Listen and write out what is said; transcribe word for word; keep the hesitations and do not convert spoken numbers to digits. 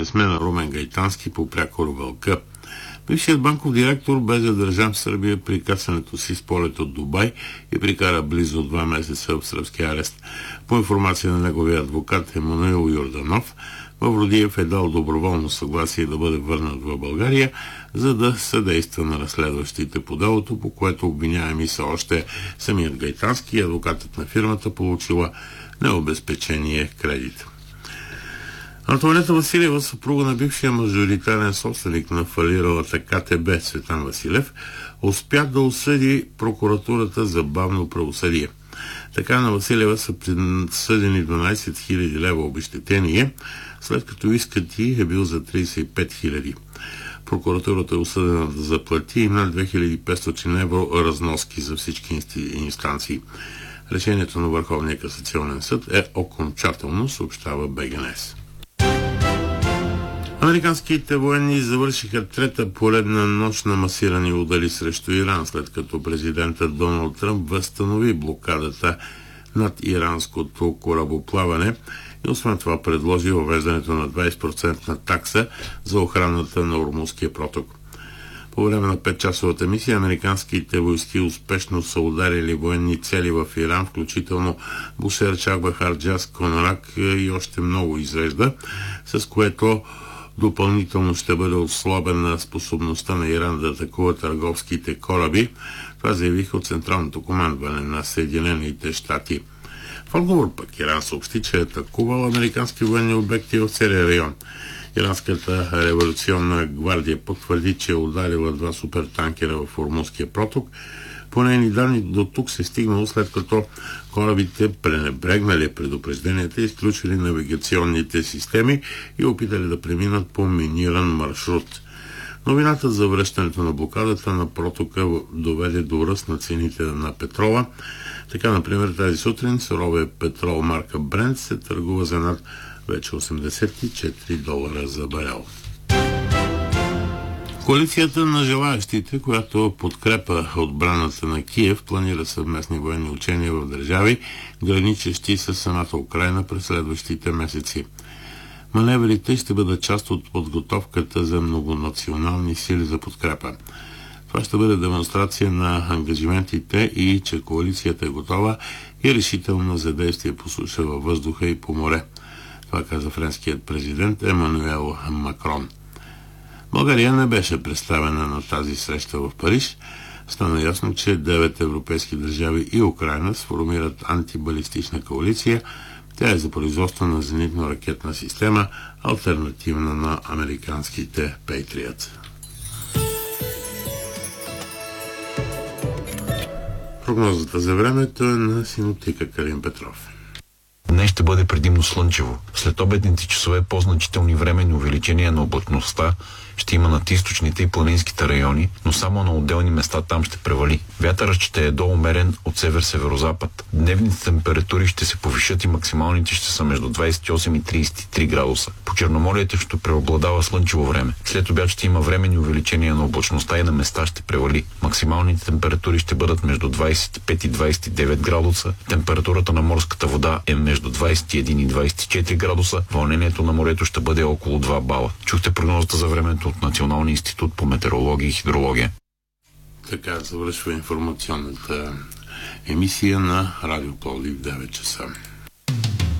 конгресмена Румен Гайтански по прякора вълка. Бившият банков директор бе задържан в Сърбия при кацането си с полет от Дубай и прикара близо два месеца в сръбски арест. По информация на неговия адвокат Емануил Йорданов, Мавродиев е дал доброволно съгласие да бъде върнат в България, за да съдейства на разследващите по делото, по което обвиняеми са още самият Гайтански и адвокатът на фирмата, получила необезпечение кредит. Антоанета Василева, съпруга на бившия мажоритарен собственик на фалиралата КТБ Цветан Василев, успя да осъди прокуратурата за бавно правосъдие. Така на Василева са присъдени дванадесет хиляди лева обезщетение, след като искът ти е бил за тридесет и пет хиляди. Прокуратурата е осъдена да заплати и над две хиляди и петстотин евро разноски за всички инстанции. Решението на Върховния касационен съд е окончателно, съобщава БГНЕС. Американските военни завършиха трета поредна нощ на масирани удари срещу Иран, след като президентът Доналд Тръмп възстанови блокадата над иранското корабоплаване и освен това предложи въвеждането на двадесет процента такса за охраната на Ормузския проток. По време на петчасовата мисия американските войски успешно са ударили военни цели в Иран, включително Бушер, Чакбахар, Джаз, Конарак и още много изрежда, с което допълнително ще бъде отслабена способността на Иран да атакува търговските кораби. Това заявиха от Централното командване на Съединените щати. В отговор пък Иран съобщи, че е атакувал американски военни обекти в целия район. Иранската революционна гвардия потвърди, че е ударила два супертанкера в Ормузския проток. По нейни данни до тук се стигнало, след като корабите пренебрегнали предупрежденията, изключили навигационните системи и опитали да преминат по миниран маршрут. Новината за връщането на блокадата на протока доведе до ръст на цените на петрола. Така, например, тази сутрин суровия петрол марка Brent се търгува за над вече осемдесет и четири долара за барел. Коалицията на желаящите, която подкрепа отбраната на Киев, планира съвместни военни учения в държави, граничещи с самата Украйна през следващите месеци. Маневрите ще бъдат част от подготовката за многонационални сили за подкрепа. Това ще бъде демонстрация на ангажиментите и че коалицията е готова и решителна за действие по суша, във въздуха и по море. Това каза френският президент Емануел Макрон. България не беше представена на тази среща в Париж. Стана ясно, че девет европейски държави и Украйна сформират антибалистична коалиция. Тя е за производство на зенитно-ракетна система, алтернативна на американските Patriot. Прогнозата за времето е на синоптика Калин Петров. Днес ще бъде предимно слънчево. След обедните часове по-значителни временни увеличения на облачността ще има над източните и планинските райони, но само на отделни места там ще превали. Вятърът ще е доумерен от север-северозапад. Дневните температури ще се повишат и максималните ще са между двадесет и осем и тридесет и три градуса. По Черноморието ще преобладава слънчево време. След обяд ще има временни увеличения на облачността и на места ще превали. Максималните температури ще бъдат между двадесет и пет и двадесет и девет градуса. Температурата на морската вода е между двадесет и един и двадесет и четири градуса. Вълнението на морето ще бъде около два бала. Чухте прогнозата за времето от Националния институт по метеорология и хидрология. Така завършва информационната емисия на Радио Пловдив в девет часа.